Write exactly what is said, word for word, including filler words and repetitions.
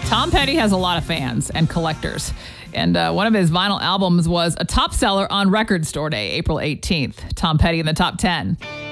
Tom Petty has a lot of fans and collectors. And uh, one of his vinyl albums was a top seller on Record Store Day, April eighteenth. Tom Petty in the top ten.